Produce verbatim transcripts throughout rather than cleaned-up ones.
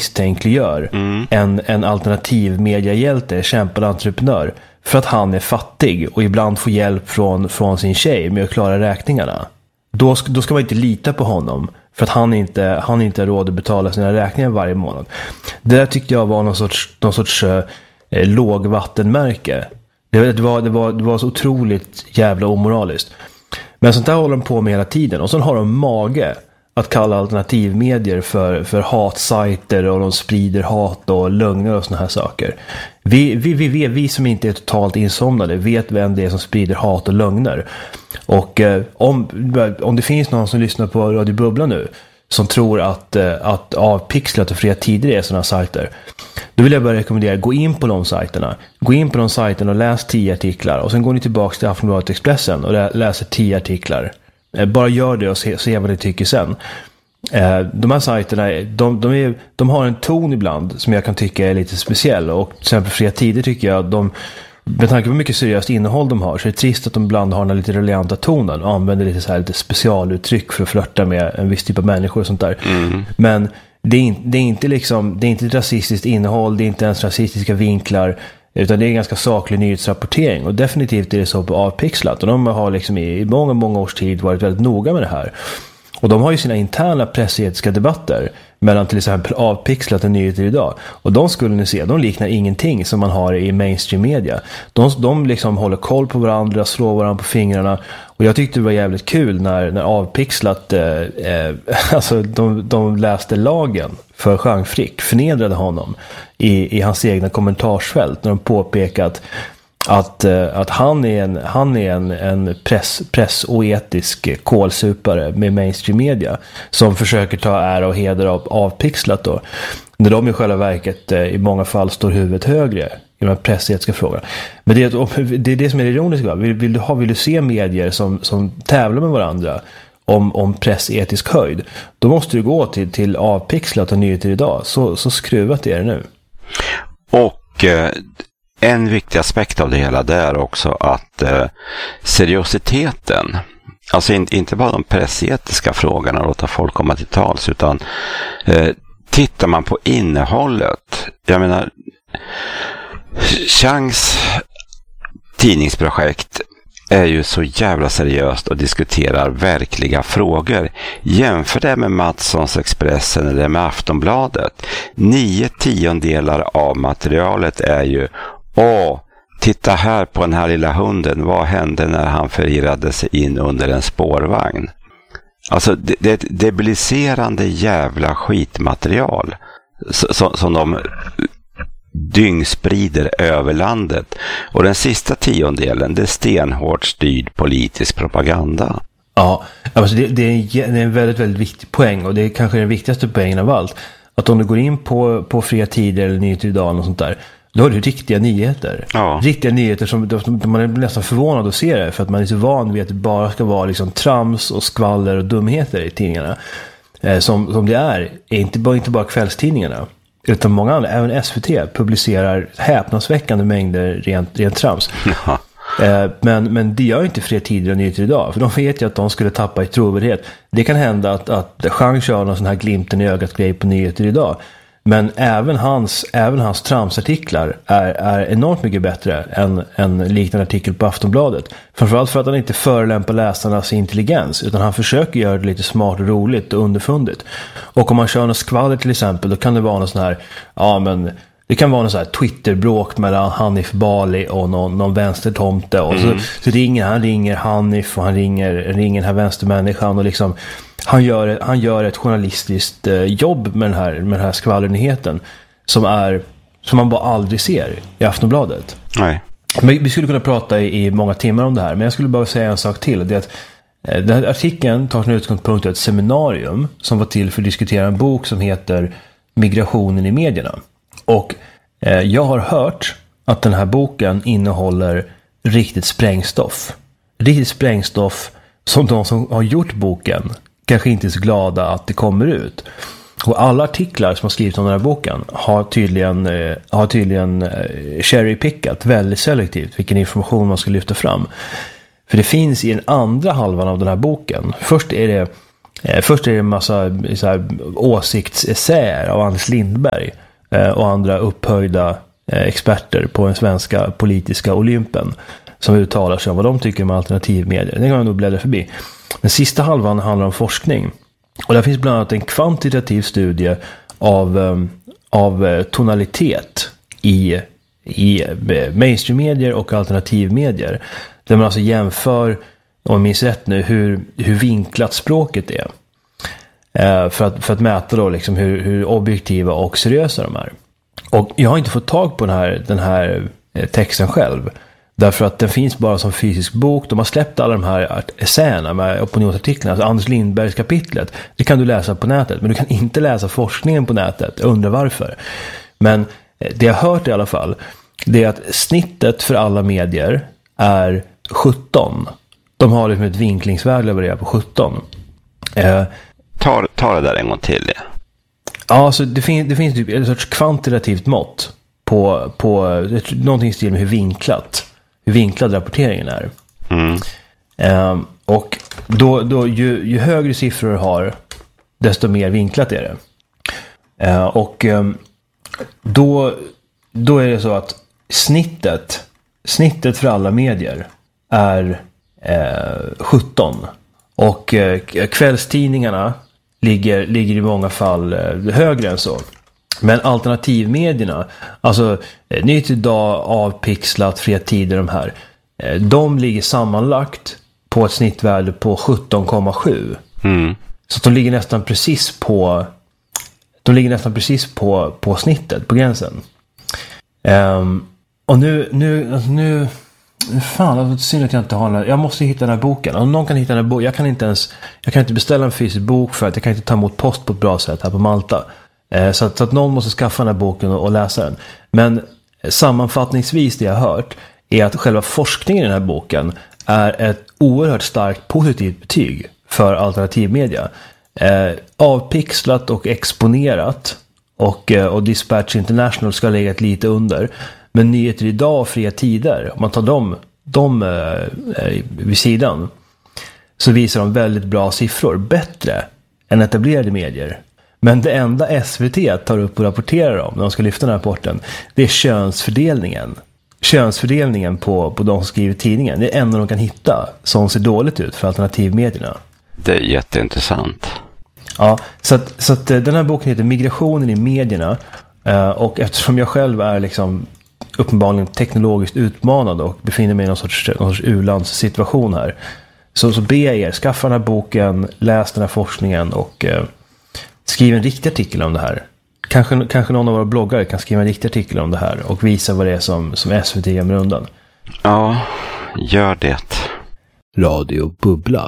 misstänkliggör mm. en, en alternativ mediahjälte, kämpande entreprenör, för att han är fattig och ibland får hjälp från, från sin tjej med att klara räkningarna. Då ska, då ska man inte lita på honom för att han inte, han inte har råd att betala sina räkningar varje månad. Det där tyckte jag var någon sorts, någon sorts eh, lågvattenmärke. Det, det, var, det, var, det var så otroligt jävla omoraliskt. Men sånt där håller de på med hela tiden. Och så har de mage att kalla alternativmedier för, för hatsajter, och de sprider hat och lögner och såna här saker. Vi, vi, vi, vi, vi som inte är totalt insomnade vet vem det är som sprider hat och lögner. Och eh, om, om det finns någon som lyssnar på Radio Bubbla nu som tror att, eh, att Avpixlat och Fria Tider är såna sajter, då vill jag bara rekommendera, gå in på de sajterna. Gå in på de sajterna och läs tio artiklar. Och sen går ni tillbaka till Aftonbladet Expressen och lä- läser tio artiklar. Eh, bara gör det och se, se vad ni tycker sen. Eh, de här sajterna, de, de, är, de har en ton ibland som jag kan tycka är lite speciell. Och till exempel Fria Tider tycker jag, de, med tanke på hur mycket seriöst innehåll de har, så är det trist att de ibland har den lite relianta tonen och använder lite, så här, lite specialuttryck för att flirta med en viss typ av människor och sånt där. Mm. Men det är, in, det är inte liksom, det är inte ett rasistiskt innehåll, det är inte ens rasistiska vinklar, utan det är en ganska saklig nyhetsrapportering. Och definitivt är det så på Avpixlat. Och de har liksom i, i många, många års tid varit väldigt noga med det här. Och de har ju sina interna pressetiska debatter mellan till exempel Avpixlat och Nyheter idag. Och de skulle ni se, de liknar ingenting som man har i mainstream media. De, de liksom håller koll på varandra, slår varandra på fingrarna. Och jag tyckte det var jävligt kul när, när Avpixlat, eh, eh, alltså de, de läste lagen för Jean Frick, förnedrade honom i, i hans egna kommentarsfält när de påpekat att, att han är en, han är en, en press, pressoetisk kolsupare med mainstream media som försöker ta ära och heder av Avpixlat då, när de i själva verket i många fall står huvudet högre i de här pressetiska frågorna. Men det är det, är det som är ironiskt. Vill, vill, du ha, vill du se medier som, som tävlar med varandra om, om pressetisk höjd, då måste du gå till, till Avpixlat och Nyheter idag. Så, så skruvat är det nu. Och eh... en viktig aspekt av det hela det är också att eh, seriositeten, alltså in, inte bara de pressetiska frågorna och låta folk komma till tals, utan eh, tittar man på innehållet, jag menar Chans tidningsprojekt är ju så jävla seriöst och diskuterar verkliga frågor. Jämför det med Matssons Expressen eller med Aftonbladet. Nio tiondelar av materialet är ju åh, titta här på den här lilla hunden. Vad hände när han förirrade sig in under en spårvagn? Alltså det, det är ett debiliserande jävla skitmaterial som, som de dyngsprider över landet. Och den sista tiondelen, det är stenhårt styrd politisk propaganda. Ja, alltså det, det, är en, det är en väldigt, väldigt viktig poäng, och det är kanske den viktigaste poängen av allt. Att om du går in på, på Fria Tider eller Nyheter idag och sånt där, då har du riktiga nyheter. Ja. Riktiga nyheter som, som man är nästan förvånad att se det, för att man är så van vid att det bara ska vara liksom trams och skvaller och dumheter i tidningarna. Eh, som, som det är, är inte bara, inte bara kvällstidningarna, utan många andra, även S V T publicerar häpnadsväckande mängder rent, rent trams. Ja. Eh, men, men det gör inte Fria Tider och Nyheter idag, för de vet ju att de skulle tappa i trovärdighet. Det kan hända att, att Jean kör någon sån här glimten i ögat grej på Nyheter idag. Men även hans, även hans tramsartiklar är, är enormt mycket bättre än en liknande artikel på Aftonbladet. Framförallt för att han inte förelämpar läsarnas intelligens, utan han försöker göra det lite smart och roligt och underfundigt. Och om man kör något skvaller till exempel, då kan det vara någon sån här, ja men det kan vara någon sån här Twitter-bråk mellan Hanif Bali och någon, någon vänstertomte. Och mm. så, så ringer han ringer Hanif och han ringer, ringer den här vänstermänniskan, och liksom Han gör, han gör ett journalistiskt eh, jobb med den här, med den här skvallernyheten som, är, som man bara aldrig ser i Aftonbladet. Nej. Men vi skulle kunna prata i, i många timmar om det här, men jag skulle bara säga en sak till. Det är att eh, den här artikeln tar sin utgångspunkt i ett seminarium som var till för att diskutera en bok som heter Migrationen i medierna. Och eh, jag har hört att den här boken innehåller riktigt sprängstoff. Riktigt sprängstoff som de som har gjort boken kanske inte är så glada att det kommer ut. Och alla artiklar som har skrivit om den här boken har tydligen, eh, har tydligen eh, cherrypickat väldigt selektivt vilken information man ska lyfta fram. För det finns i den andra halvan av den här boken. Först är det Eh, först är det en massa så här, åsiktsessäer av Anders Lindberg eh, och andra upphöjda eh, experter på den svenska politiska olympen som uttalar sig om vad de tycker om alternativmedier. Det kan man nog bläddra förbi. Den sista halvan handlar om forskning. Och där finns bland annat en kvantitativ studie av, um, av tonalitet i, i mainstream-medier och alternativmedier. Där man alltså jämför, om jag minns rätt nu, hur, hur vinklat språket är. Uh, för, att, för att mäta då liksom hur, hur objektiva och seriösa de är. Och jag har inte fått tag på den här, den här texten själv. Därför att den finns bara som fysisk bok. De har släppt alla de här essäerna med opinionsartiklarna. Alltså Anders Lindbergs kapitlet. Det kan du läsa på nätet. Men du kan inte läsa forskningen på nätet. Jag undrar varför. Men det jag har hört i alla fall. Det är att snittet för alla medier är sjutton. De har liksom ett vinklingsvärde levererat på sjutton. Eh, ta, ta det där en gång till. Ja, ja alltså det, fin- det finns typ ett sorts kvantitativt mått. På, på någonting i stil med hur vinklat. Hur vinklad rapporteringen är. Mm. Um, och då, då ju, ju högre siffror du har, desto mer vinklat är det. Uh, och um, då, då är det så att snittet, snittet för alla medier är uh, sjutton. Och uh, kvällstidningarna ligger, ligger i många fall uh, högre än så. Men alternativmedierna, alltså Nytt idag, Avpixlat, Fria Tider, de här, de ligger sammanlagt på ett snittvärde på sjutton komma sju. Mm. Så de ligger nästan precis på de ligger nästan precis på, på snittet, på gränsen. Um, och nu nu alltså nu fan, det är synd att jag inte har den här, jag måste hitta den här boken. Om någon kan hitta den här boken, jag kan inte ens jag kan inte beställa en fysisk bok för att jag kan inte ta emot post på ett bra sätt här på Malta. Så att, så att någon måste skaffa den här boken och, och läsa den. Men sammanfattningsvis det jag har hört är att själva forskningen i den här boken är ett oerhört starkt positivt betyg för alternativmedia. Eh, avpixlat och exponerat och, och Dispatch International ska lägga ett lite under. Men Nyheter idag och Fria Tider, om man tar dem, dem eh, vid sidan, så visar de väldigt bra siffror. Bättre än etablerade medier. Men det enda S V T tar upp och rapporterar om när de ska lyfta den här rapporten, det är könsfördelningen. Könsfördelningen på, på de som skriver tidningen. Det är enda de kan hitta som ser dåligt ut för alternativmedierna. Det är jätteintressant. Ja, så att, så att den här boken heter Migrationen i medierna. Och eftersom jag själv är liksom uppenbarligen teknologiskt utmanad och befinner mig i någon sorts, någon sorts u-landssituation här, så, så ber jag er, skaffa den här boken, läs den här forskningen och skriv en riktig artikel om det här. Kanske, kanske någon av våra bloggare kan skriva en riktig artikel om det här och visa vad det är som, som S V T gömmer undan. Ja, gör det. Radio Bubbla.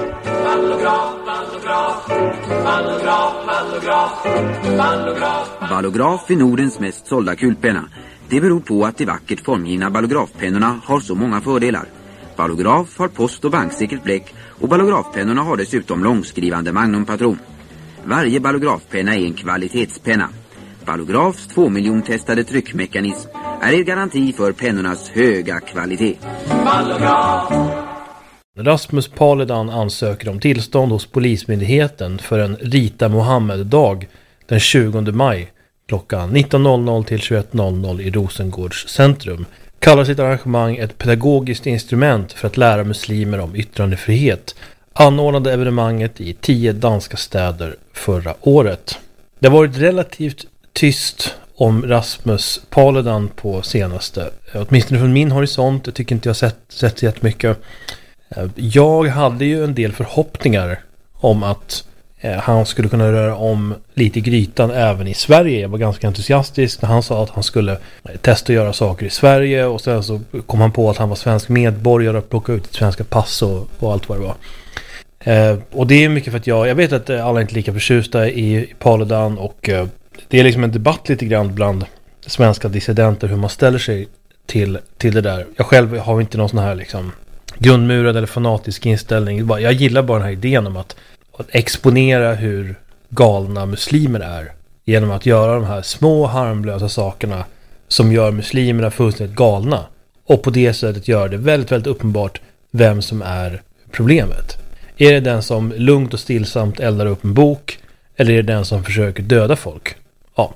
Ballograf är Nordens mest sålda kulpenna. Det beror på att de vackert formgivna ballografpennorna har så många fördelar. Ballograf har post- och banksäkert bläck och ballografpennorna har dessutom långskrivande magnumpatron. Varje ballografpenna är en kvalitetspenna. Ballografs två miljon testade tryckmekanism är en garanti för pennornas höga kvalitet. Ballograf. Rasmus Paludan ansöker om tillstånd hos Polismyndigheten för en Rita Mohammed-dag den tjugonde maj klockan nitton noll noll till tjugoett noll noll i Rosengårds centrum. Kallar sitt arrangemang ett pedagogiskt instrument för att lära muslimer om yttrandefrihet. Anordnade evenemanget i tio danska städer förra året. Det har varit relativt tyst om Rasmus Paludan på senaste, åtminstone från min horisont. Jag tycker inte jag har sett, sett så jättemycket. Jag hade ju en del förhoppningar om att han skulle kunna röra om lite i grytan även i Sverige. Jag var ganska entusiastisk när han sa att han skulle testa att göra saker i Sverige, och sen så kom han på att han var svensk medborgare och plocka ut ett svenska pass och, och allt vad det var. Eh, och det är mycket för att jag, jag vet att alla är inte lika förtjusta i, i Paludan, och eh, det är liksom en debatt lite grann bland svenska dissidenter hur man ställer sig till, till det där. Jag själv har inte någon sån här liksom grundmurad eller fanatisk inställning. Jag gillar bara den här idén om att, att exponera hur galna muslimer är genom att göra de här små harmlösa sakerna som gör muslimerna fullständigt galna, och på det sättet gör det väldigt, väldigt uppenbart vem som är problemet. Är det den som lugnt och stillsamt eldar upp en bok, eller är det den som försöker döda folk? Ja,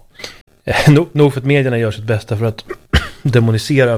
nog för att medierna gör sitt bästa för att demonisera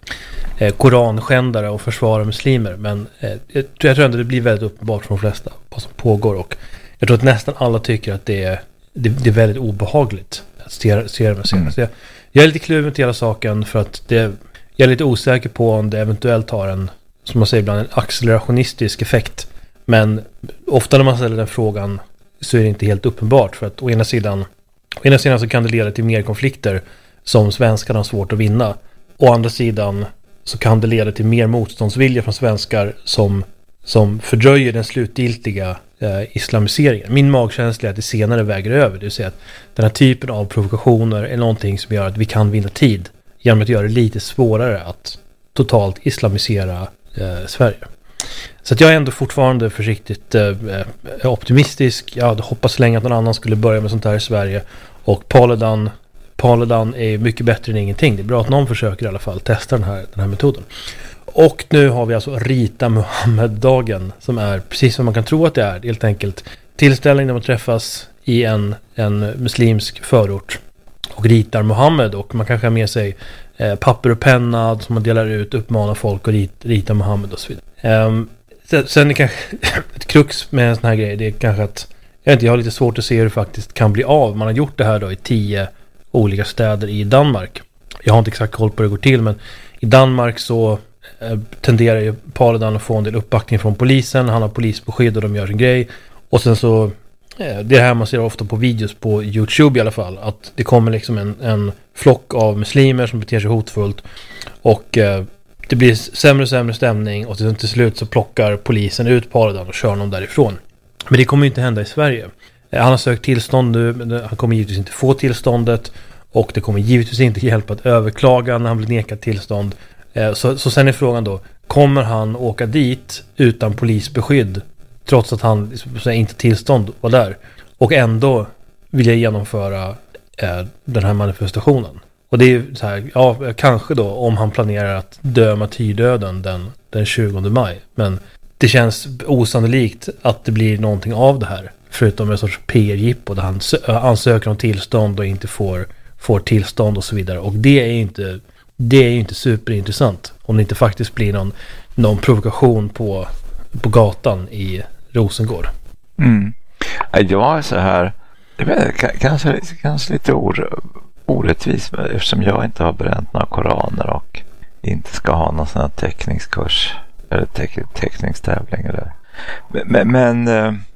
eh, koranskändare och försvara muslimer, men eh, jag, jag tror ändå det blir väldigt uppenbart för de flesta vad som pågår, och jag tror att nästan alla tycker att det är, det, det är väldigt obehagligt att se, se det med scenen. Så jag, jag är lite kluven till hela saken, för att det, jag är lite osäker på om det eventuellt har en, som man säger ibland, en accelerationistisk effekt, men ofta när man ställer den frågan så är det inte helt uppenbart, för att å ena sidan å ena sidan så kan det leda till mer konflikter som svenskarna har svårt att vinna. Å andra sidan så kan det leda till mer motståndsvilja från svenskar som, som fördröjer den slutgiltiga eh, islamiseringen. Min magkänsla är att det senare väger över. Det vill säga att den här typen av provokationer är någonting som gör att vi kan vinna tid genom att göra det lite svårare att totalt islamisera eh, Sverige. Så att jag är ändå fortfarande försiktigt eh, optimistisk. Jag hade hoppats länge att någon annan skulle börja med sånt här i Sverige. Och Paludan, Paludan är mycket bättre än ingenting. Det är bra att någon försöker i alla fall testa den här, den här metoden. Och nu har vi alltså Rita Muhammed-dagen, som är precis vad man kan tro att det är. Helt enkelt tillställning där man träffas i en, en muslimsk förort och ritar Muhammed, och man kanske har med sig eh, papper och penna som man delar ut, uppmanar folk att rit, rita Muhammed och så vidare. Um, sen, sen är det kanske ett krux med en sån här grej, det är kanske att jag, vet inte, jag har lite svårt att se hur det faktiskt kan bli av. Man har gjort det här då i tio olika städer i Danmark. Jag har inte exakt koll på hur det går till, men i Danmark så eh, tenderar ju Paludan att få en del uppbackning från polisen. Han har polisbeskydd och de gör sin grej. Och sen så det här man ser ofta på videos på YouTube i alla fall, att det kommer liksom en, en flock av muslimer som beter sig hotfullt, och eh, det blir sämre och sämre stämning, och till, till slut så plockar polisen ut Paludan och kör honom därifrån. Men det kommer ju inte hända i Sverige. Eh, han har sökt tillstånd nu, men han kommer givetvis inte få tillståndet, och det kommer givetvis inte hjälpa att överklaga när han blir nekad tillstånd. Eh, så, så sen är frågan då, kommer han åka dit utan polisbeskydd trots att han liksom, inte tillstånd var där, och ändå vill jag genomföra eh, den här manifestationen? Och det är ju så här, ja, kanske då om han planerar att dö martyrdöden den, den tjugonde maj, men det känns osannolikt att det blir någonting av det här, förutom en sorts P R-jippo där han ansöker om tillstånd och inte får, får tillstånd och så vidare, och det är ju inte, det är ju inte superintressant om det inte faktiskt blir någon, någon provokation på, på gatan i Rosengård. Mm. Jag är så här, jag vet, kanske, kanske lite or, orättvis, eftersom jag inte har bränt några koraner och inte ska ha någon sån här teckningskurs eller te, teckningstävling eller. Men, men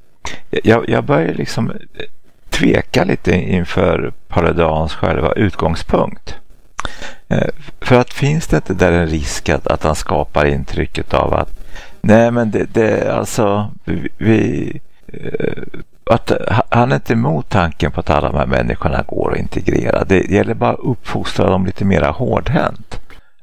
jag, jag börjar liksom tveka lite inför Paludans själva utgångspunkt. För att finns det inte där en risk att, att han skapar intrycket av att nej, men det, det alltså vi, vi att han är inte emot tanken på att alla de här människorna går att integrera. Det gäller bara att uppfostra dem lite mer hårdhänt.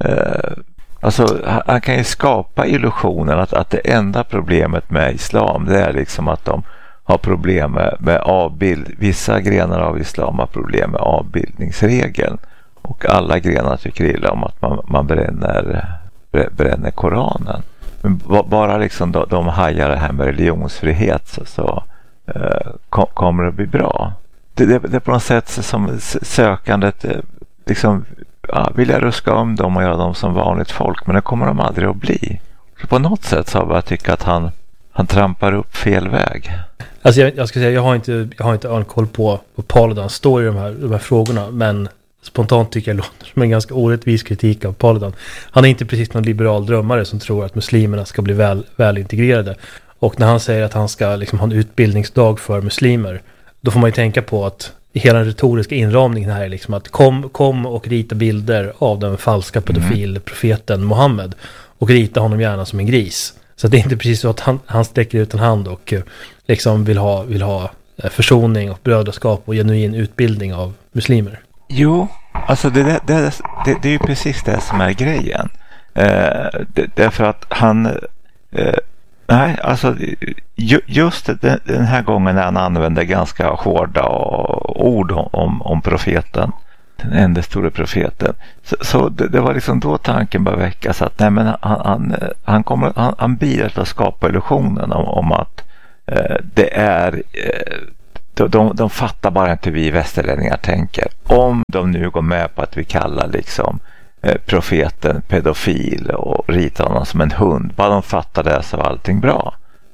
Alltså han kan ju skapa illusionen att, att det enda problemet med islam, det är liksom att de har problem med, med avbild. Vissa grenar av islam har problem med avbildningsregeln, och alla grenar tycker illa om att man, man bränner, bränner Koranen. Men bara liksom de, de hajar det här med religionsfrihet, så, så eh, kom, kommer det bli bra. Det, det, det är på något sätt som sökandet liksom, ja, vill jag ruska om dem och göra dem som vanligt folk, men det kommer de aldrig att bli. Så på något sätt så har jag tyckt att han, han trampar upp fel väg. Alltså jag, jag ska säga, jag har inte, jag har inte örnkoll på, på Paludan står i de här, de här frågorna, men spontant tycker jag låter som en ganska orättvis kritik av Paludan. Han är inte precis någon liberal drömmare som tror att muslimerna ska bli väl, väl integrerade. Och när han säger att han ska liksom ha en utbildningsdag för muslimer, då får man ju tänka på att hela den retoriska inramningen här är liksom att kom, kom och rita bilder av den falska pedofilprofeten Muhammed, och rita honom gärna som en gris. Så det är inte precis så att han, han sträcker ut en hand och liksom vill ha, vill ha försoning och brödraskap och genuin utbildning av muslimer. Jo, alltså det, det, det, det, det är ju precis det som är grejen. Eh, det, därför att han eh, nej, alltså ju, just det, den här gången när han använde ganska hårda ord om, om, om profeten, den enda stora profeten, så, så det, det var liksom då tanken bara väckas att nej, men han, han, han, kommer, han, han bidrar till att skapa illusionen om, om att Eh, det är... Eh, de, de, de fattar bara inte vi västerlänningar tänker. Om de nu går med på att vi kallar liksom eh, profeten pedofil och ritar honom som en hund. Bara de fattar det så var allting bra.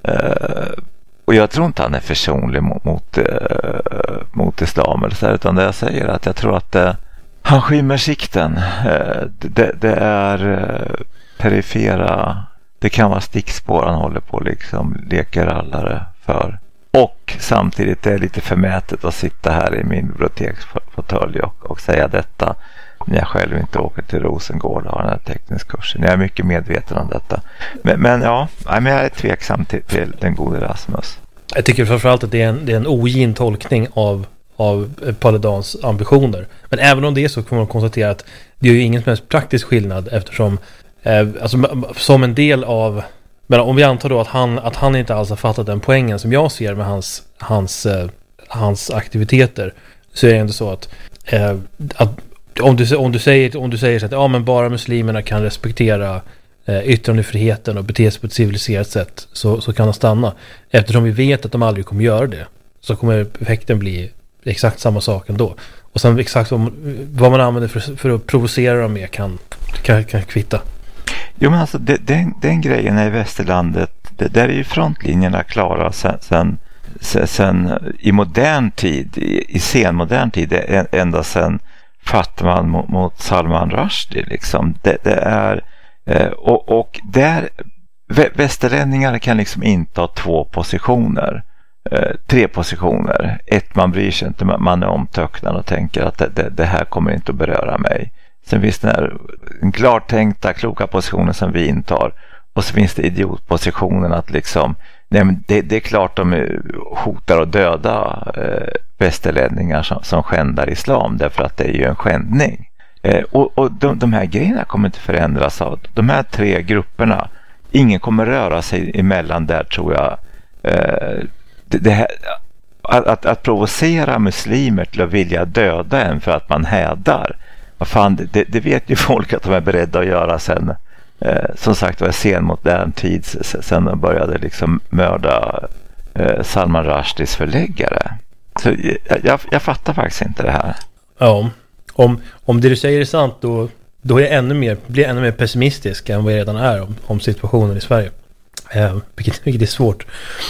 Eh, och jag tror inte han är försonlig mot, mot, eh, mot islam eller så här, utan det jag säger att jag tror att eh, han skymmer sikten. Eh, det, det är eh, perifera, det kan vara stickspår han håller på liksom leker allare för. Och samtidigt är det lite förmätet att sitta här i min biblioteksfåtölj och, och säga detta när jag själv inte åker till Rosengård och har den här teknisk-kursen. Jag är mycket medveten om detta. Men, men ja, men jag är tveksam till, till den gode Rasmus. Jag tycker framförallt att det är en, det är en ogin tolkning av, av Paludans ambitioner. Men även om det är så kommer man konstatera att det är ju ingen som helst praktisk skillnad eftersom eh, alltså, som en del av... Men om vi antar då att han, att han inte alls har fattat den poängen som jag ser med hans, hans, eh, hans aktiviteter, så är det ändå så att, eh, att om, du, om, du säger, om du säger så att ja, men bara muslimerna kan respektera eh, yttrandefriheten och bete sig på ett civiliserat sätt, så, så kan han stanna. Eftersom vi vet att de aldrig kommer göra det, så kommer effekten bli exakt samma sak ändå. Och sen exakt om, vad man använder för, för att provocera dem med kan, kan, kan kvitta. Jo, men alltså det, den, den grejen är i västerlandet, det, där är ju frontlinjerna klara sen, sen, sen, sen i modern tid, i, i senmodern tid, ända sen Fatman mot, mot Salman Rushdie liksom. Det, det är eh, och, och där vä, västerlänningar kan liksom inte ha två positioner, eh, tre positioner. Ett, man bryr sig inte, man är omtöcknad och tänker att det, det, det här kommer inte att beröra mig. Sen finns den här klartänkta, kloka positionen som vi intar. Och så finns det idiotpositionen att liksom, nej men det, det är klart de hotar och döda eh, västerlänningar som, som skändar islam, därför att det är ju en skändning. Eh, och och de, de här grejerna kommer inte förändras av de här tre grupperna. Ingen kommer röra sig emellan där, tror jag. Eh, det, det här, att, att, att provocera muslimer till att vilja döda en för att man hädar. Vad fan, det, det vet ju folk att de är beredda att göra sen. Eh, som sagt, var sen mot den tid sen de började liksom mörda eh, Salman Rushdies förläggare. Så jag, jag, jag fattar faktiskt inte det här. Ja, om, om det du säger är sant, då, då är jag ännu mer, blir jag ännu mer pessimistisk än vad jag redan är om, om situationen i Sverige. Eh, vilket, vilket är svårt.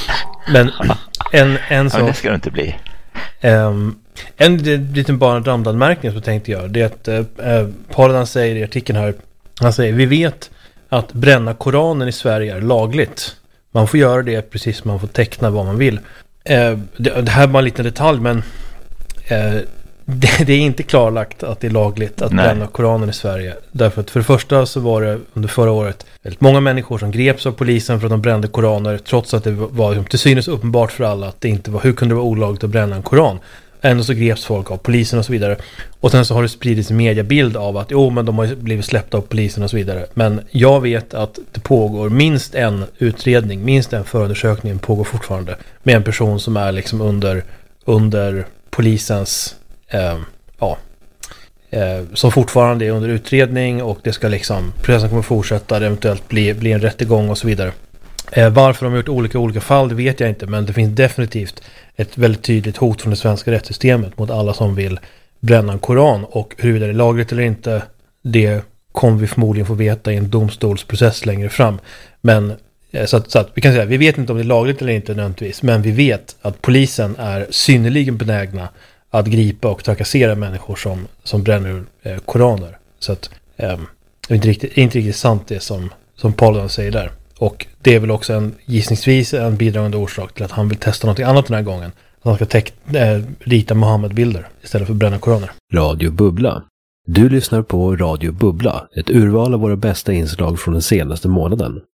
Men en, en sak... Ja, det ska det inte bli. Um, en liten bara randanmärkning som jag tänkte göra, det är att eh, Paludan säger i artikeln här, han säger, vi vet att bränna Koranen i Sverige är lagligt. Man får göra det precis som man får teckna vad man vill. Eh, det, det här var en liten detalj, men eh, det, det är inte klarlagt att det är lagligt att Nej. bränna Koranen i Sverige. Därför att för det första så var det under förra året väldigt många människor som greps av polisen för att de brände koraner, trots att det var till synes uppenbart för alla att det inte var, hur kunde det vara olagligt att bränna en koran? Ändå så greps folk av polisen och så vidare. Och sen så har det spridits en mediebild av att jo, men de har blivit släppta av polisen och så vidare. Men jag vet att det pågår minst en utredning, minst en förundersökning pågår fortfarande med en person som är liksom under, under polisens eh, ja, eh, som fortfarande är under utredning, och det ska liksom, processen kommer fortsätta, det eventuellt bli, bli en rättegång och så vidare. Eh, varför de har gjort olika olika fall, det vet jag inte, men det finns definitivt ett väldigt tydligt hot från det svenska rättssystemet mot alla som vill bränna en koran, och huruvida det är lagligt eller inte, det kommer vi förmodligen få veta i en domstolsprocess längre fram. Men eh, så, att, så att vi kan säga, vi vet inte om det är lagligt eller inte nödvändigtvis, men vi vet att polisen är synnerligen benägna att gripa och trakassera människor som, som bränner eh, koraner. Så att eh, det är inte riktigt, inte riktigt sant det som, som Paludan säger där. Och det är väl också en gissningsvis en bidragande orsak till att han vill testa något annat den här gången. Att han ska teck- äh, rita Mohammed-bilder istället för att bränna koraner. Radio Bubbla. Du lyssnar på Radio Bubbla, ett urval av våra bästa inslag från den senaste månaden.